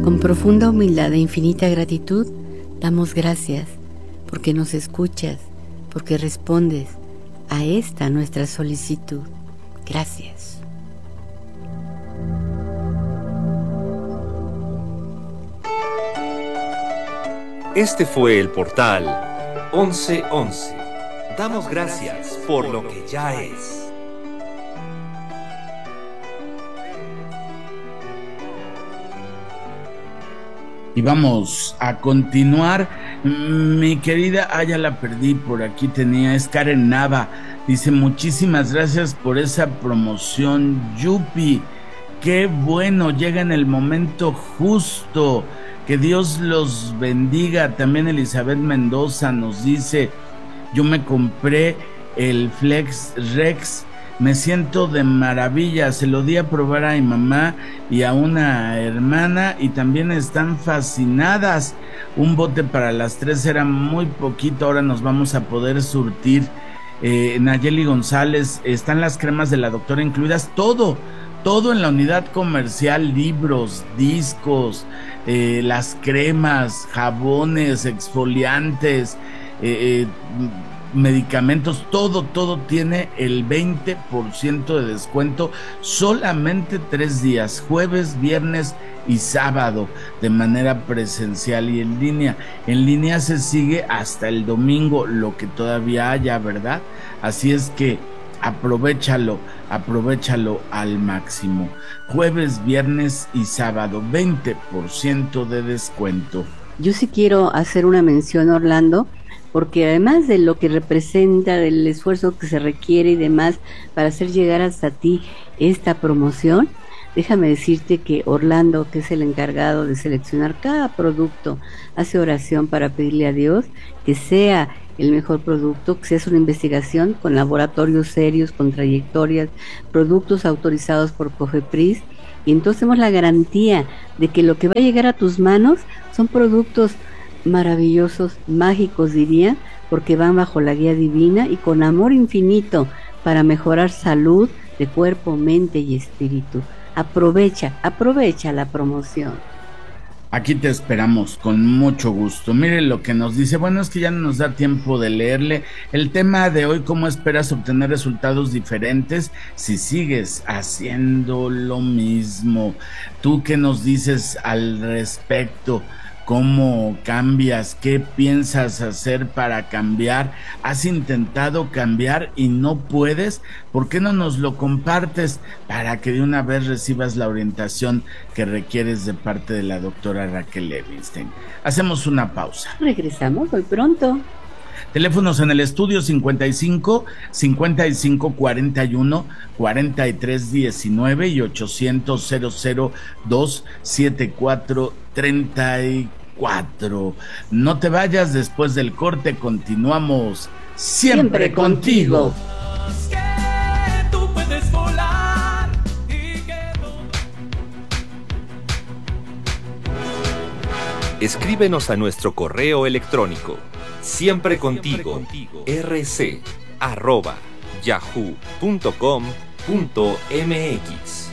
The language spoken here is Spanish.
Con profunda humildad e infinita gratitud, damos gracias porque nos escuchas, porque respondes a esta nuestra solicitud. Gracias. Este fue el portal 1111. Damos gracias por lo que ya es. Y vamos a continuar. Mi querida, ya la perdí, por aquí tenía, es Karen Nava. Dice, muchísimas gracias por esa promoción, Yupi. Qué bueno, llega en el momento justo. Que Dios los bendiga. También Elizabeth Mendoza nos dice, yo me compré el Flex Rex. Me siento de maravilla, se lo di a probar a mi mamá y a una hermana y también están fascinadas. Un bote para las 3 era muy poquito, ahora nos vamos a poder surtir. Nayeli González, están las cremas de la doctora incluidas, todo en la unidad comercial, libros, discos, las cremas, jabones, exfoliantes, medicamentos, todo tiene el 20% de descuento, solamente 3 días, jueves, viernes y sábado, de manera presencial y en línea. En línea se sigue hasta el domingo, lo que todavía haya, ¿verdad? Así es que aprovéchalo al máximo. Jueves, viernes y sábado, 20% de descuento. Yo sí quiero hacer una mención, Orlando, porque además de lo que representa, del esfuerzo que se requiere y demás para hacer llegar hasta ti esta promoción, déjame decirte que Orlando, que es el encargado de seleccionar cada producto, hace oración para pedirle a Dios que sea el mejor producto, que sea una investigación con laboratorios serios, con trayectorias, productos autorizados por COFEPRIS, y entonces tenemos la garantía de que lo que va a llegar a tus manos son productos maravillosos, mágicos diría, porque van bajo la guía divina y con amor infinito para mejorar salud de cuerpo, mente y espíritu. Aprovecha la promoción. Aquí te esperamos con mucho gusto. Mire lo que nos dice. Bueno, es que ya no nos da tiempo de leerle. El tema de hoy, ¿cómo esperas obtener resultados diferentes si sigues haciendo lo mismo? ¿Tú qué nos dices al respecto? ¿Cómo cambias? ¿Qué piensas hacer para cambiar? ¿Has intentado cambiar y no puedes? ¿Por qué no nos lo compartes para que de una vez recibas la orientación que requieres de parte de la doctora Raquel Levinstein? Hacemos una pausa. Regresamos muy pronto. Teléfonos en el estudio 55 41 43 19 y 800 2 74 34. No te vayas, después del corte continuamos siempre contigo. Escríbenos a nuestro correo electrónico siemprecontigo rc@yahoo.com.mx.